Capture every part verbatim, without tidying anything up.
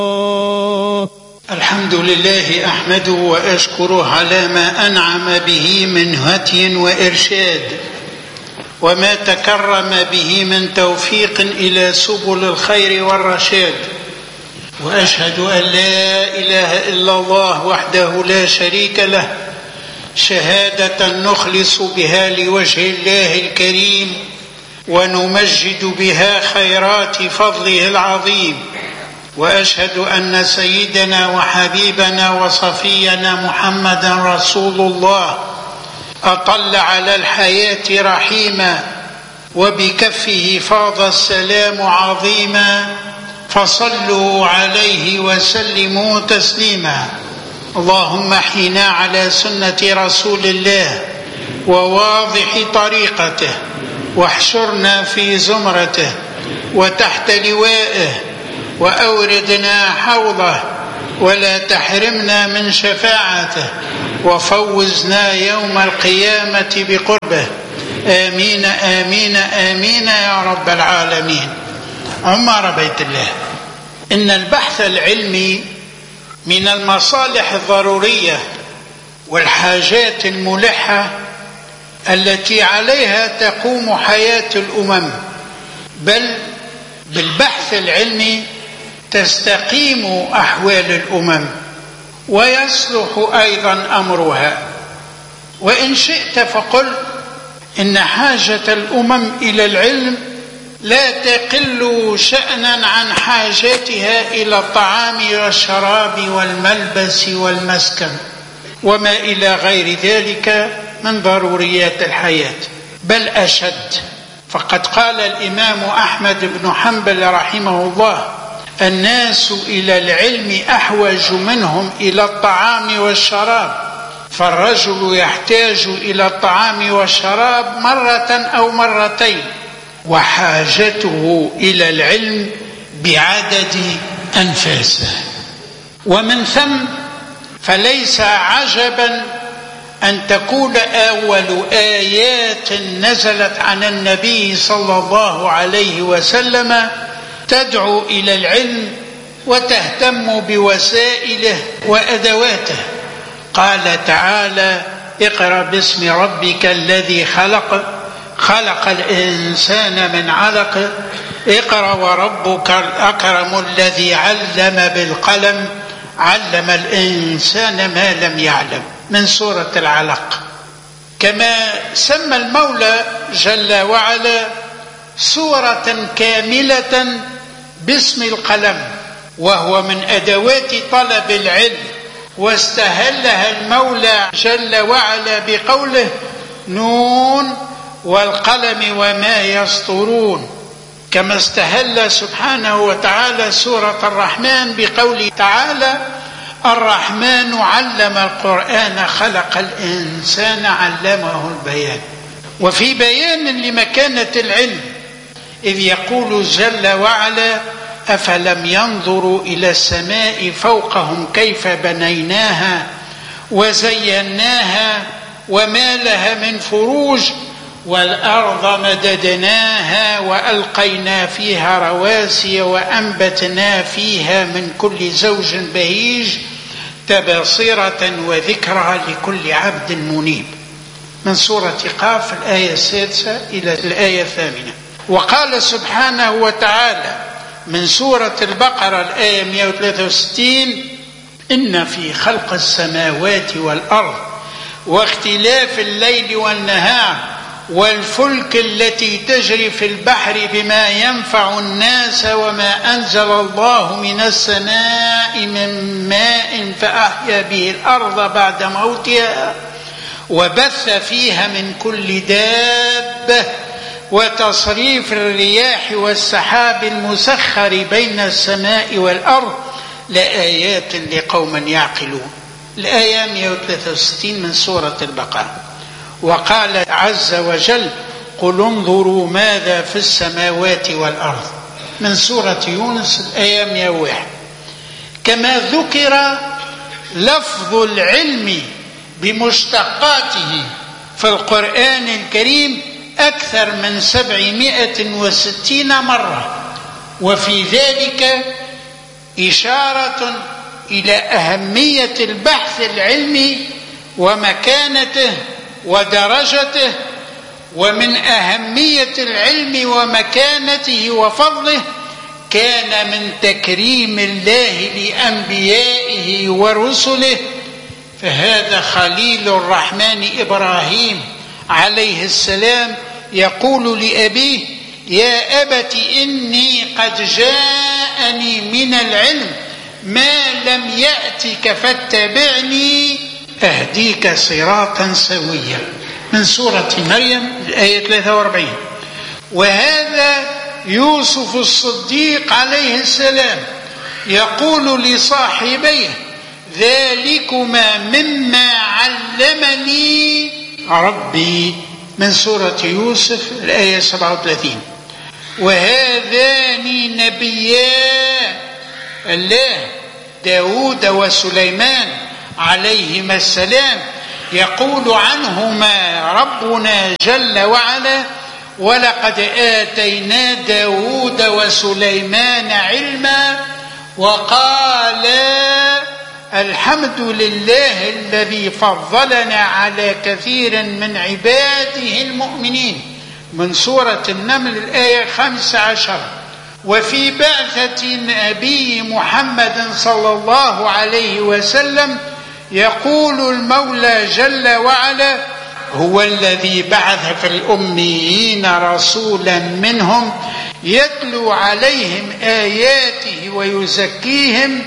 الحمد لله أحمده وأشكره على ما أنعم به من هدي وإرشاد، وما تكرم به من توفيق إلى سبل الخير والرشاد. وأشهد أن لا إله إلا الله وحده لا شريك له، شهادة نخلص بها لوجه الله الكريم ونمجد بها خيرات فضله العظيم. وأشهد أن سيدنا وحبيبنا وصفينا محمدا رسول الله أطل على الحياة رحيما، وبكفه فاض السلام عظيما، فصلوا عليه وسلموا تسليما. اللهم احينا على سنة رسول الله وواضح طريقته، واحشرنا في زمرته وتحت لوائه، وأوردنا حوضه، ولا تحرمنا من شفاعته، وفوزنا يوم القيامة بقربه. آمين آمين آمين يا رب العالمين. عمار بيت الله، إن البحث العلمي من المصالح الضرورية والحاجات الملحة التي عليها تقوم حياة الأمم، بل بالبحث العلمي تستقيم أحوال الأمم ويصلح أيضا أمرها. وإن شئت فقل إن حاجة الأمم إلى العلم لا تقل شأنا عن حاجتها إلى الطعام والشراب والملبس والمسكن وما إلى غير ذلك من ضروريات الحياة، بل أشد. فقد قال الإمام أحمد بن حنبل رحمه الله: الناس إلى العلم أحوج منهم إلى الطعام والشراب، فالرجل يحتاج إلى الطعام والشراب مرة أو مرتين، وحاجته إلى العلم بعدد أنفاسه. ومن ثم فليس عجبا أن تكون أول آيات نزلت عن النبي صلى الله عليه وسلم تدعو إلى العلم وتهتم بوسائله وأدواته. قال تعالى: اقرأ باسم ربك الذي خلق خلق الإنسان من علق اقرأ وربك الأكرم الذي علم بالقلم علم الإنسان ما لم يعلم، من سورة العلق. كما سمى المولى جل وعلا سورة كاملة باسم القلم، وهو من أدوات طلب العلم، واستهلها المولى جل وعلا بقوله: نون والقلم وما يسطرون. كما استهل سبحانه وتعالى سورة الرحمن بقوله تعالى: الرحمن علم القرآن خلق الإنسان علمه البيان. وفي بيان لمكانة العلم إذ يقول جل وعلا: أفلم ينظروا إلى السماء فوقهم كيف بنيناها وزيناها وما لها من فروج والأرض مددناها وألقينا فيها رواسي وأنبتنا فيها من كل زوج بهيج تبصرة وذكرى لكل عبد منيب، من سورة قاف الآية السادسة إلى الآية الثامنة. وقال سبحانه وتعالى من سورة البقرة الآية مئة وثلاثة وستين: إن في خلق السماوات والأرض واختلاف الليل والنهار والفلك التي تجري في البحر بما ينفع الناس وما أنزل الله من السماء من ماء فأحيا به الأرض بعد موتها وبث فيها من كل دابة وتصريف الرياح والسحاب المسخر بين السماء والأرض لآيات لقوم يعقلون. الآية مئة وثلاثة وستين من سورة البقرة. وقال عز وجل: قل انظروا ماذا في السماوات والأرض، من سورة يونس الآية مئة وواحد. كما ذكر لفظ العلم بمشتقاته في القرآن الكريم أكثر من سبعمائة وستين مرة، وفي ذلك إشارة إلى أهمية البحث العلمي ومكانته ودرجته. ومن أهمية العلم ومكانته وفضله كان من تكريم الله لأنبيائه ورسله. فهذا خليل الرحمن إبراهيم عليه السلام يقول لأبيه: يا أبت إني قد جاءني من العلم ما لم يأتك فاتبعني أهديك صراطا سويا، من سورة مريم الآية ثلاثة وأربعين. وهذا يوسف الصديق عليه السلام يقول لصاحبيه: ذلكما مما علمني ربي، من سورة يوسف الآية سبعة وثلاثين. وهذان نبيا الله داود وسليمان عليهما السلام يقول عنهما ربنا جل وعلا: ولقد آتينا داود وسليمان علما وقال الحمد لله الذي فضلنا على كثير من عباده المؤمنين، من سورة النمل الآية خمسة عشر. وفي بعثة النبي محمد صلى الله عليه وسلم يقول المولى جل وعلا: هو الذي بعث في الأميين رسولا منهم يتلو عليهم آياته ويزكيهم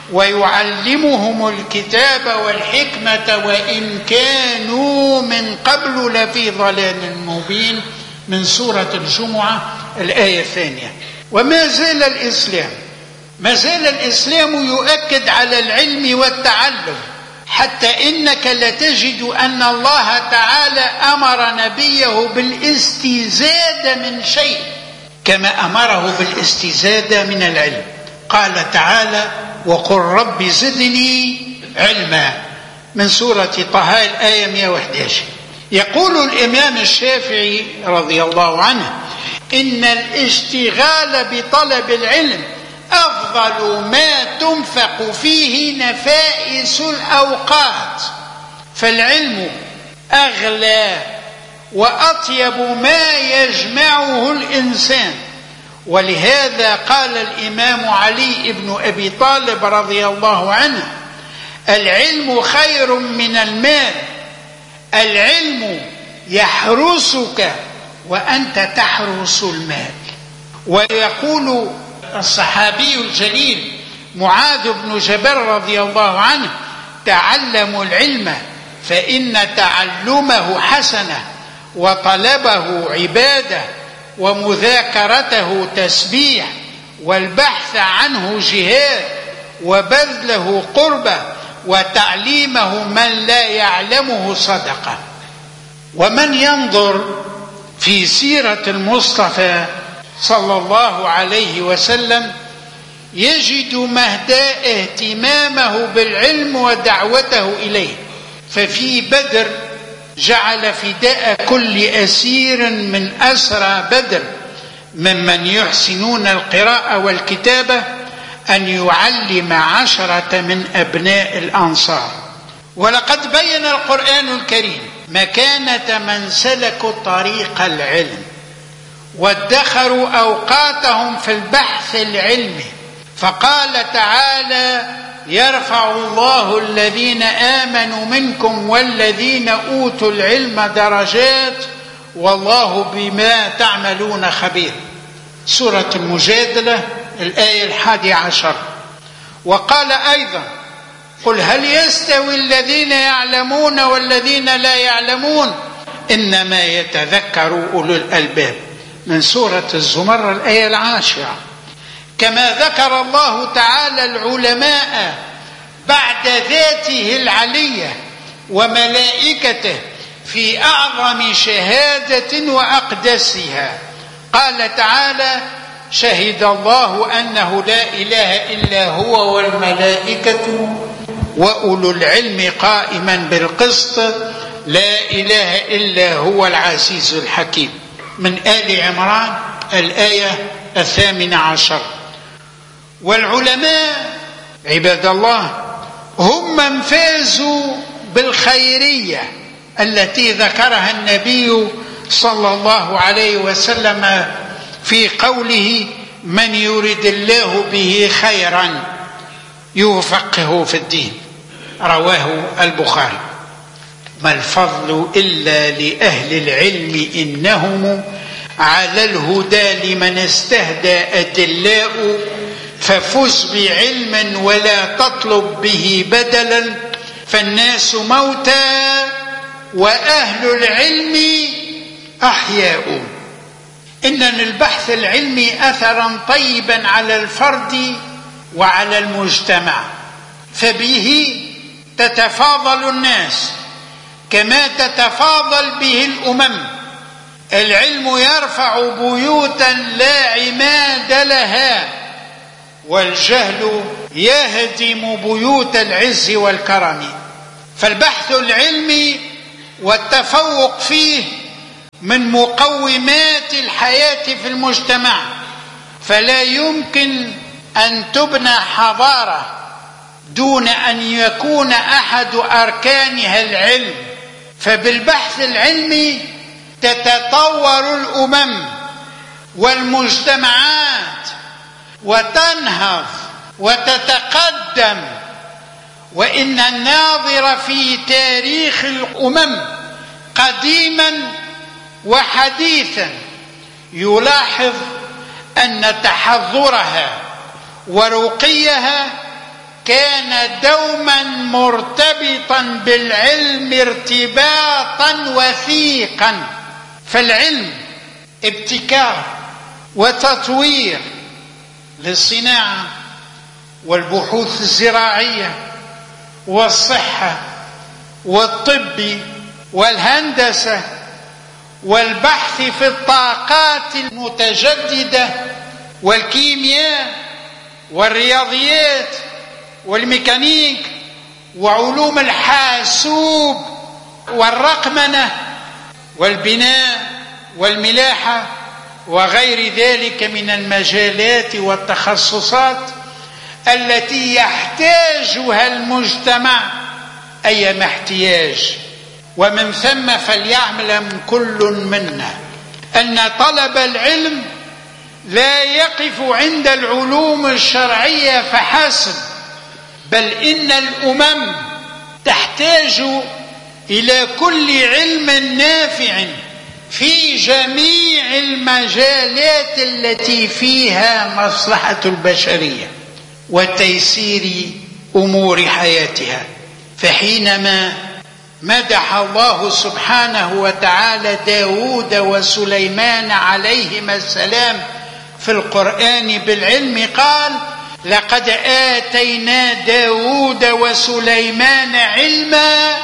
ويعلمهم الكتاب والحكمة وإن كانوا من قبل لفي ضلال مبين، من سورة الجمعة الآية الثانية. وما زال الإسلام ما زال الإسلام يؤكد على العلم والتعلم، حتى إنك لتجد أن الله تعالى أمر نبيه بالاستزادة من شيء كما أمره بالاستزادة من العلم. قال تعالى: وقل رب زدني علما، من سورة طه الآية مئة وأحد عشر. يقول الإمام الشافعي رضي الله عنه: إن الاشتغال بطلب العلم أفضل ما تنفق فيه نفائس الأوقات، فالعلم أغلى وأطيب ما يجمعه الإنسان. ولهذا قال الإمام علي بن أبي طالب رضي الله عنه: العلم خير من المال، العلم يحرسك وأنت تحرس المال. ويقول الصحابي الجليل معاذ بن جبل رضي الله عنه: تعلموا العلم فإن تعلمه حسنة وطلبه عبادة ومذاكرته تسبيح والبحث عنه جهاد وبذله قربة وتعليمه من لا يعلمه صدقة. ومن ينظر في سيرة المصطفى صلى الله عليه وسلم يجد مهدا اهتمامه بالعلم ودعوته إليه. ففي بدر جعل فداء كل أسير من أسرى بدر ممن يحسنون القراءة والكتابة أن يعلم عشرة من أبناء الأنصار. ولقد بين القرآن الكريم مكانة من سلكوا طريق العلم وادخروا أوقاتهم في البحث العلمي، فقال تعالى: يرفع الله الذين آمنوا منكم والذين أوتوا العلم درجات والله بما تعملون خبير، سورة المجادلة الآية الحادية عشر. وقال أيضا: قل هل يستوي الذين يعلمون والذين لا يعلمون إنما يتذكر أولو الألباب، من سورة الزمر الآية العاشرة. كما ذكر الله تعالى العلماء بعد ذاته العلية وملائكته في أعظم شهادة وأقدسها. قال تعالى: شهد الله أنه لا إله إلا هو والملائكة وأولو العلم قائما بالقسط لا إله إلا هو العزيز الحكيم، من آل عمران الآية الثامنة عشر. والعلماء عباد الله هم من فازوا بالخيرية التي ذكرها النبي صلى الله عليه وسلم في قوله: من يرد الله به خيرا يفقهه في الدين، رواه البخاري. ما الفضل إلا لأهل العلم إنهم على الهدى لمن استهدى أدلاء، ففز بعلم ولا تطلب به بدلا، فالناس موتى وأهل العلم أحياء. إن للبحث العلمي أثرا طيبا على الفرد وعلى المجتمع، فبه تتفاضل الناس كما تتفاضل به الأمم. العلم يرفع بيوتا لا عماد لها، والجهل يهدم بيوت العز والكرم. فالبحث العلمي والتفوق فيه من مقومات الحياة في المجتمع، فلا يمكن أن تبنى حضارة دون أن يكون أحد أركانها العلم. فبالبحث العلمي تتطور الأمم والمجتمعات وتنهض وتتقدم. وإن الناظر في تاريخ الأمم قديما وحديثا يلاحظ أن تحضرها ورقيها كان دوما مرتبطا بالعلم ارتباطا وثيقا. فالعلم ابتكار وتطوير للصناعة والبحوث الزراعية والصحة والطب والهندسة والبحث في الطاقات المتجددة والكيمياء والرياضيات والميكانيك وعلوم الحاسوب والرقمنة والبناء والملاحة وغير ذلك من المجالات والتخصصات التي يحتاجها المجتمع أيما احتياج. ومن ثم فليعلم كل منا أن طلب العلم لا يقف عند العلوم الشرعية فحسب، بل إن الأمم تحتاج إلى كل علم نافع في جميع المجالات التي فيها مصلحة البشرية وتيسير أمور حياتها. فحينما مدح الله سبحانه وتعالى داود وسليمان عليهما السلام في القرآن بالعلم قال: لقد آتينا داود وسليمان علما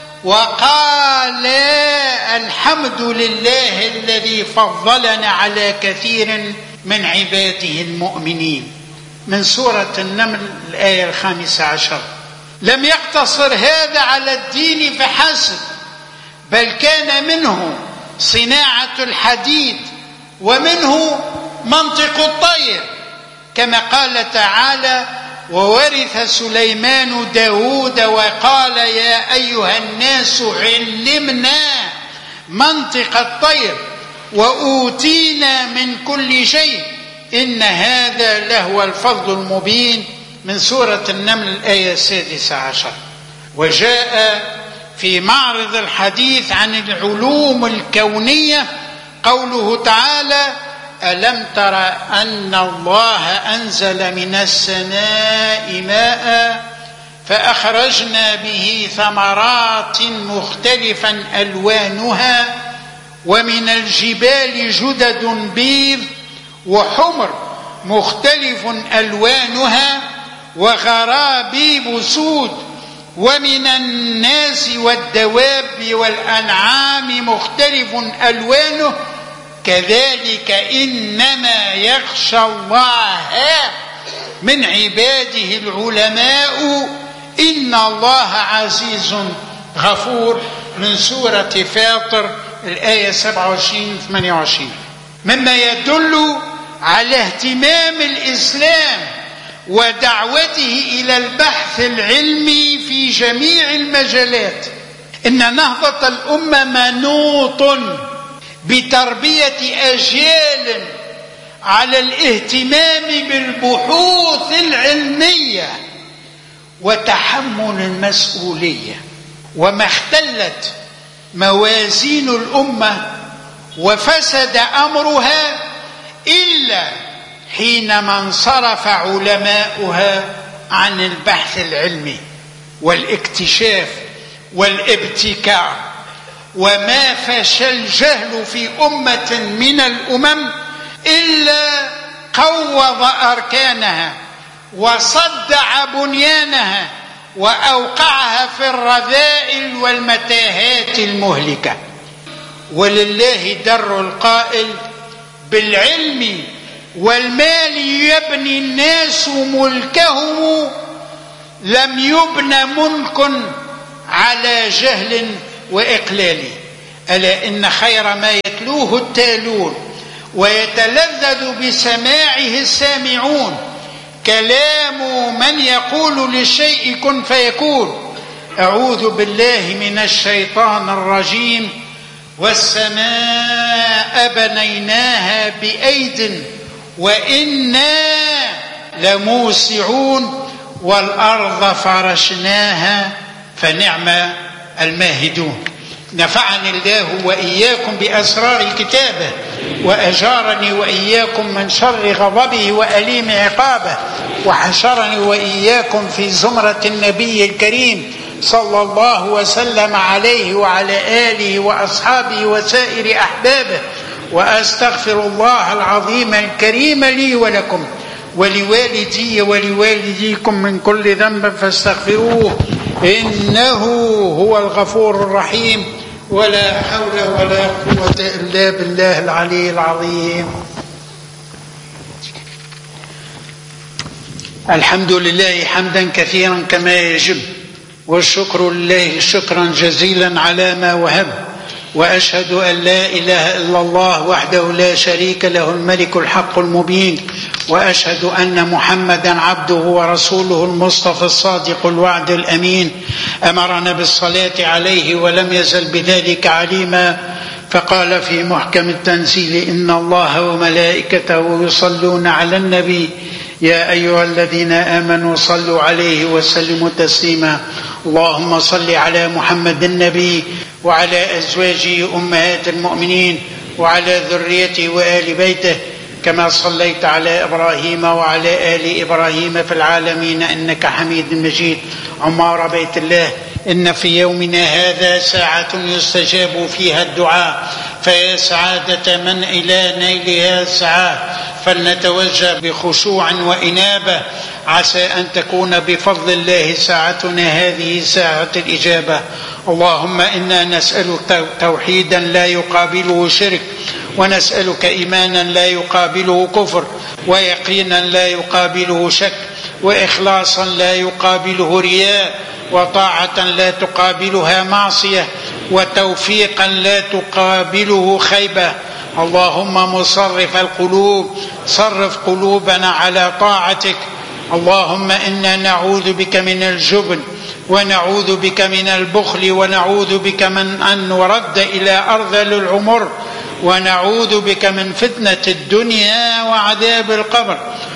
وقال الحمد لله الذي فضلنا على كثير من عباده المؤمنين. من سورة النمل الآية الخامسة عشر. لم يقتصر هذا على الدين فحسب، بل كان منه صناعة الحديد ومنه منطق الطير، كما قال تعالى: وورث سليمان داود وقال يا أيها الناس علمنا منطق الطير وأوتينا من كل شيء إن هذا لهو الفضل المبين. من سورة النمل الآية السادسة عشر. وجاء في معرض الحديث عن العلوم الكونية قوله تعالى: ألم تر أن الله أنزل من السماء ماء فأخرجنا به ثمرات مختلفا ألوانها ومن الجبال جدد بيض وحمر مختلف ألوانها وغرابيب سود ومن الناس والدواب والأنعام مختلف ألوانه كذلك إنما يخشى الله من عباده العلماء إن الله عزيز غفور. من سورة فاطر الآية سبعة وعشرين ثمانية وعشرين. مما يدل على اهتمام الإسلام ودعوته إلى البحث العلمي في جميع المجالات. إن نهضة الأمة منوط بتربية أجيال على الاهتمام بالبحوث العلمية وتحمل المسؤولية. وما اختلت موازين الأمة وفسد أمرها إلا حينما انصرف علماؤها عن البحث العلمي والاكتشاف والابتكار. وما فشى الجهل في أمة من الأمم إلا قوض أركانها وصدع بنيانها وأوقعها في الرذائل والمتاهات المهلكة. ولله در القائل: بالعلم والمال يبني الناس ملكهم، لم يبن ملك على جهل وإقلال. ألا إن خير ما يتلوه التالون ويتلذذ بسماعه السامعون كلام من يقول للشيء كن فيكون. أعوذ بالله من الشيطان الرجيم: والسماء بنيناها بأيد وإنا لموسعون والأرض فرشناها فنعم الماهدون. نفعني الله وإياكم بأسرار كتابه وأجارني وإياكم من شر غضبه وأليم عقابه، وحشرني وإياكم في زمرة النبي الكريم صلى الله وسلم عليه وعلى آله وأصحابه وسائر أحبابه. وأستغفر الله العظيم الكريم لي ولكم ولوالدي ولوالديكم من كل ذنب فاستغفروه إنه هو الغفور الرحيم. ولا حول ولا قوة إلا بالله العلي العظيم. الحمد لله حمدا كثيرا كما يجب، والشكر لله شكرا جزيلا على ما وهب. وأشهد أن لا إله إلا الله وحده لا شريك له الملك الحق المبين. وأشهد أن محمدا عبده ورسوله المصطفى الصادق الوعد الأمين. أمرنا بالصلاة عليه ولم يزل بذلك عليما، فقال في محكم التنزيل: إن الله وملائكته يصلون على النبي يا أيها الذين آمنوا صلوا عليه وسلموا تسليما. اللهم صل على محمد النبي وعلى أزواجه أمهات المؤمنين وعلى ذريته وآل بيته كما صليت على إبراهيم وعلى آل إبراهيم في العالمين إنك حميد مجيد. عمار بيت الله، إن في يومنا هذا ساعة يستجاب فيها الدعاء، فيا سعادة من إلى نيلها سعى، فلنتوجه بخشوع وإنابة عسى أن تكون بفضل الله ساعتنا هذه ساعة الإجابة. اللهم إنا نسألك توحيدا لا يقابله شرك، ونسألك إيمانا لا يقابله كفر، ويقينا لا يقابله شك، وإخلاصا لا يقابله رياء، وطاعة لا تقابلها معصية، وتوفيقا لا تقابله خيبة. اللهم مصرف القلوب صرف قلوبنا على طاعتك. اللهم إنا نعوذ بك من الجبن، ونعوذ بك من البخل، ونعوذ بك من أن نرد إلى أرذل العمر، ونعوذ بك من فتنة الدنيا وعذاب القبر.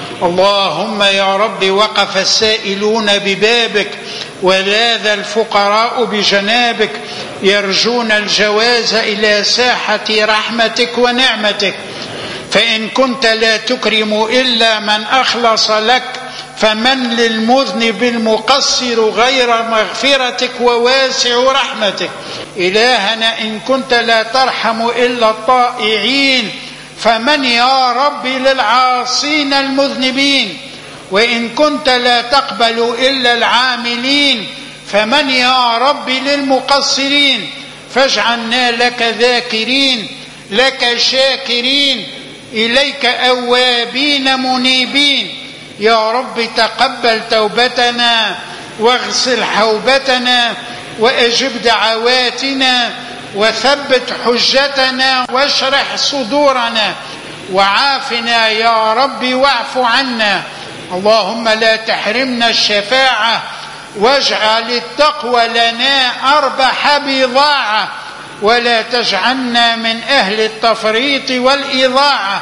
اللهم يا رب وقف السائلون ببابك ولاذ الفقراء بجنابك يرجون الجواز إلى ساحة رحمتك ونعمتك، فإن كنت لا تكرم إلا من أخلص لك فمن للمذنب المقصر غير مغفرتك وواسع رحمتك. إلهنا إن كنت لا ترحم إلا الطائعين فمن يا رب للعاصين المذنبين، وإن كنت لا تقبل إلا العاملين فمن يا رب للمقصرين. فاجعلنا لك ذاكرين لك شاكرين إليك أوابين منيبين. يا رب تقبل توبتنا واغسل حوبتنا وأجب دعواتنا وثبت حجتنا واشرح صدورنا، وعافنا يا رب واعف عنا، اللهم لا تحرمنا الشفاعة، واجعل التقوى لنا أربح بضاعة، ولا تجعلنا من أهل التفريط والإضاعة،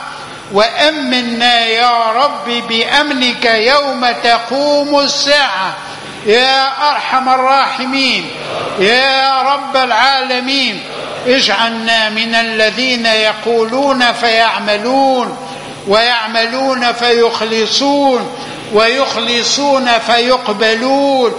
وأمنا يا رب بأمنك يوم تقوم الساعة يا أرحم الراحمين يا رب العالمين. اجعلنا من الذين يقولون فيعملون، ويعملون فيخلصون، ويخلصون فيقبلون،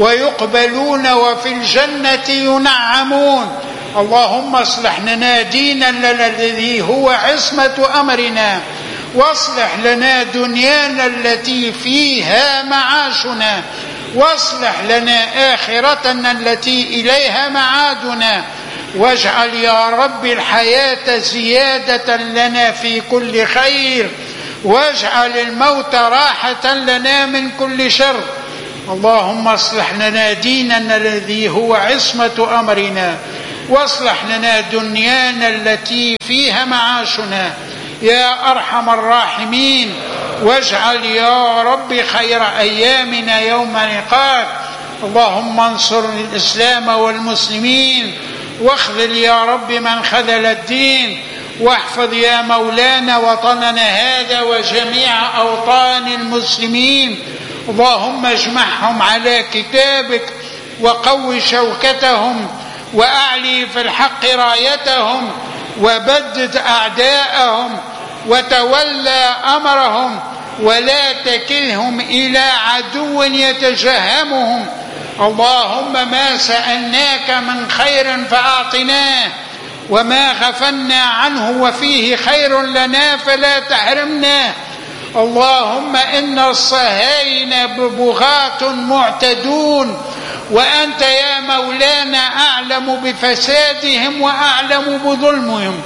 ويقبلون وفي الجنة ينعمون. اللهم اصلح لنا ديننا الذي هو عصمة أمرنا، واصلح لنا دنيانا التي فيها معاشنا، واصلح لنا آخرتنا التي إليها معادنا، واجعل يا رب الحياة زيادة لنا في كل خير، واجعل الموت راحة لنا من كل شر. اللهم اصلح لنا ديننا الذي هو عصمة أمرنا، واصلح لنا دنيانا التي فيها معاشنا يا أرحم الراحمين. واجعل يا رب خير أيامنا يوم لقاك. اللهم انصر الإسلام والمسلمين، واخذل يا رب من خذل الدين، واحفظ يا مولانا وطننا هذا وجميع أوطان المسلمين. اللهم اجمعهم على كتابك، وقو شوكتهم، وأعلي في الحق رايتهم، وبدد أعداءهم، وتولى أمرهم، ولا تكلهم إلى عدو يتجهمهم. اللهم ما سألناك من خير فأعطناه، وما غفلنا عنه وفيه خير لنا فلا تحرمنا. اللهم إن الصهاينة ببغاة معتدون، وأنت يا مولانا أعلم بفسادهم وأعلم بظلمهم.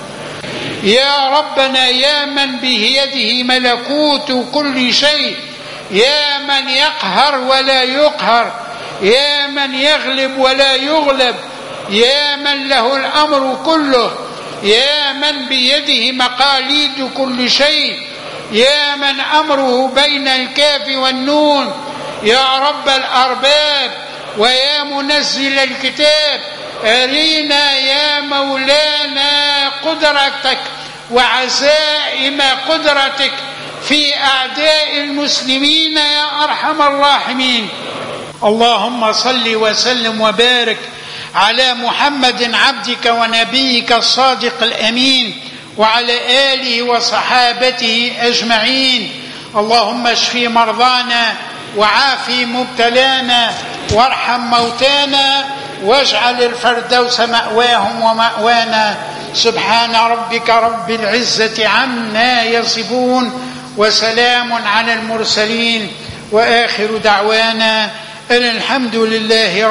يا ربنا يا من بيده ملكوت كل شيء، يا من يقهر ولا يقهر، يا من يغلب ولا يغلب، يا من له الأمر كله، يا من بيده مقاليد كل شيء، يا من أمره بين الكاف والنون. يا رب الأرباب ويا منزل الكتاب، أرينا يا مولانا قدرتك وعزائم قدرتك في أعداء المسلمين يا أرحم الراحمين. اللهم صل وسلم وبارك على محمد عبدك ونبيك الصادق الأمين، وعلى آله وصحابته أجمعين. اللهم اشف مرضانا، وعافي مبتلانا، وارحم موتانا، واجعل الفردوس مأواهم ومأوانا. سبحان ربك رب العزة عما يصفون، وسلام على المرسلين، وآخر دعوانا أن الحمد لله